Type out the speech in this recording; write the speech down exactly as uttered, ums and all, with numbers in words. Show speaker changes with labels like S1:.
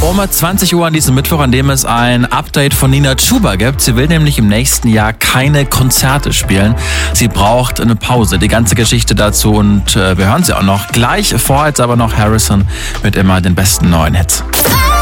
S1: Um zwanzig Uhr an diesem Mittwoch, an dem es ein Update von Nina Chuba gibt. Sie will nämlich im nächsten Jahr keine Konzerte spielen. Sie braucht eine Pause. Die ganze Geschichte dazu und äh, wir hören sie auch noch gleich. Vorher jetzt aber noch Harrison mit immer den besten neuen Hits.